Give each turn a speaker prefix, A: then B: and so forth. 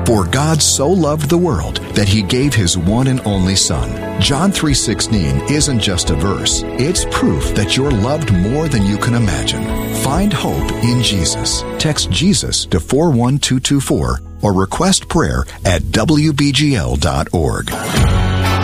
A: For God so loved the world that he gave his one and only Son. John 3:16 isn't just a verse. It's proof that you're loved more than you can imagine. Find hope in Jesus. Text Jesus to 41224 or request prayer at wbgl.org.